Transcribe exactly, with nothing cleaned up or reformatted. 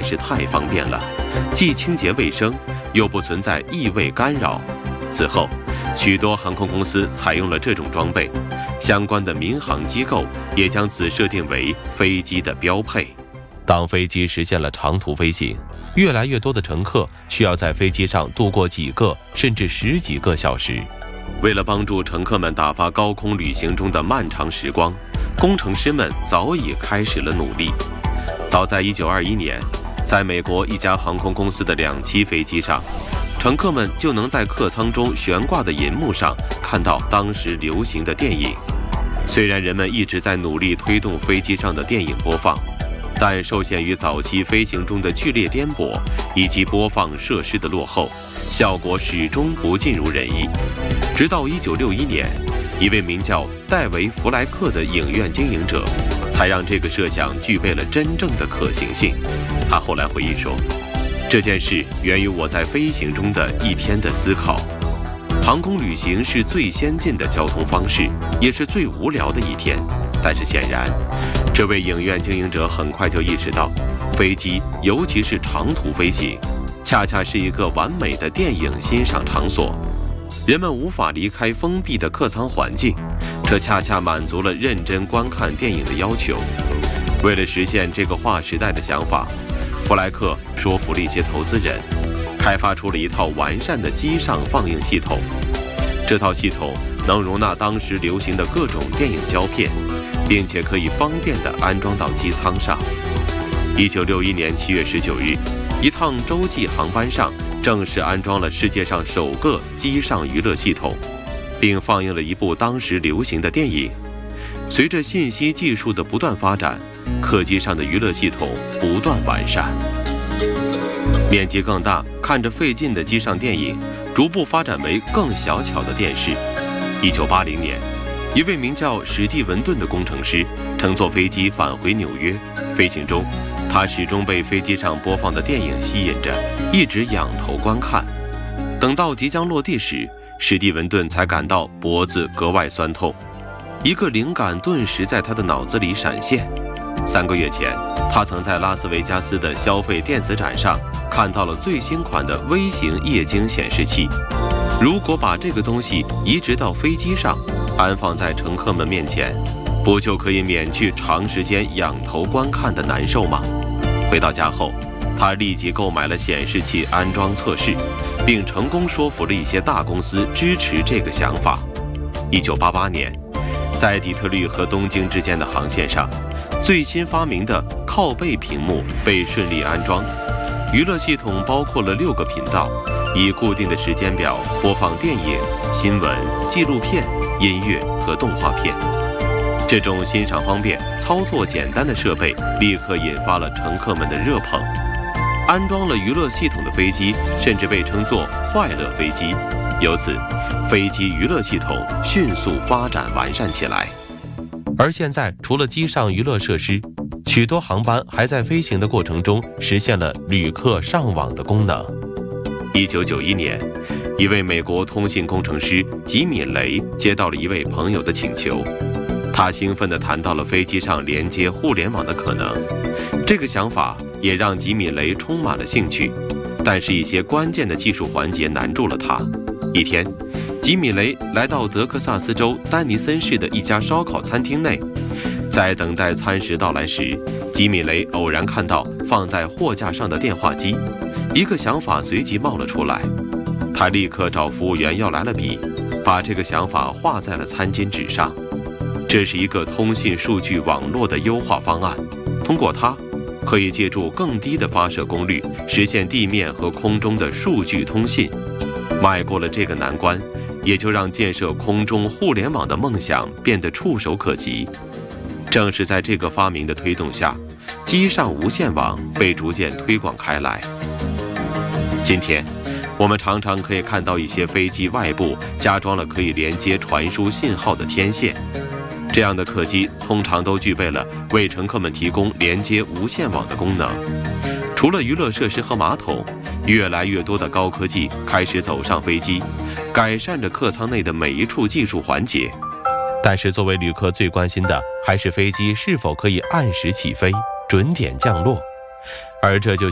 是太方便了，既清洁卫生，又不存在异味干扰。此后，许多航空公司采用了这种装备，相关的民航机构也将此设定为飞机的标配。当飞机实现了长途飞行，越来越多的乘客需要在飞机上度过几个甚至十几个小时。为了帮助乘客们打发高空旅行中的漫长时光，工程师们早已开始了努力。早在一九二一年，在美国一家航空公司的两栖飞机上，乘客们就能在客舱中悬挂的银幕上看到当时流行的电影。虽然人们一直在努力推动飞机上的电影播放，但受限于早期飞行中的剧烈颠簸以及播放设施的落后，效果始终不尽如人意。直到一九六一年，一位名叫戴维·弗莱克的影院经营者才让这个设想具备了真正的可行性。他后来回忆说，这件事源于我在飞行中的一天的思考。航空旅行是最先进的交通方式，也是最无聊的一天。但是显然，这位影院经营者很快就意识到，飞机，尤其是长途飞行，恰恰是一个完美的电影欣赏场所。人们无法离开封闭的客舱环境，这恰恰满足了认真观看电影的要求。为了实现这个划时代的想法，弗莱克说服了一些投资人，开发出了一套完善的机上放映系统。这套系统能容纳当时流行的各种电影胶片，并且可以方便地安装到机舱上。一九六一年七月十九日，一趟洲际航班上正式安装了世界上首个机上娱乐系统，并放映了一部当时流行的电影。随着信息技术的不断发展，客机上的娱乐系统不断完善，面积更大、看着费劲的机上电影逐步发展为更小巧的电视。一九八零年，一位名叫史蒂文顿的工程师乘坐飞机返回纽约，飞行中他始终被飞机上播放的电影吸引着，一直仰头观看。等到即将落地时，史蒂文顿才感到脖子格外酸痛。一个灵感顿时在他的脑子里闪现。三个月前，他曾在拉斯维加斯的消费电子展上看到了最新款的微型液晶显示器。如果把这个东西移植到飞机上，安放在乘客们面前，不就可以免去长时间仰头观看的难受吗？回到家后，他立即购买了显示器安装测试，并成功说服了一些大公司支持这个想法。一九八八年，在底特律和东京之间的航线上，最新发明的靠背屏幕被顺利安装。娱乐系统包括了六个频道，以固定的时间表播放电影、新闻、纪录片、音乐和动画片。这种欣赏方便、操作简单的设备立刻引发了乘客们的热捧。安装了娱乐系统的飞机甚至被称作快乐飞机，由此飞机娱乐系统迅速发展完善起来。而现在，除了机上娱乐设施，许多航班还在飞行的过程中实现了旅客上网的功能。一九九一年，一位美国通信工程师吉米·雷接到了一位朋友的请求，他兴奋地谈到了飞机上连接互联网的可能。这个想法也让吉米·雷充满了兴趣，但是一些关键的技术环节难住了他。一天，吉米·雷来到德克萨斯州丹尼森市的一家烧烤餐厅内，在等待餐食到来时，吉米·雷偶然看到放在货架上的电话机，一个想法随即冒了出来。他立刻找服务员要来了笔，把这个想法画在了餐巾纸上。这是一个通信数据网络的优化方案，通过它，可以借助更低的发射功率，实现地面和空中的数据通信。迈过了这个难关，也就让建设空中互联网的梦想变得触手可及。正是在这个发明的推动下，机上无线网被逐渐推广开来。今天，我们常常可以看到一些飞机外部加装了可以连接传输信号的天线。这样的客机通常都具备了为乘客们提供连接无线网的功能。除了娱乐设施和马桶，越来越多的高科技开始走上飞机，改善着客舱内的每一处技术环节。但是作为旅客最关心的还是飞机是否可以按时起飞、准点降落，而这就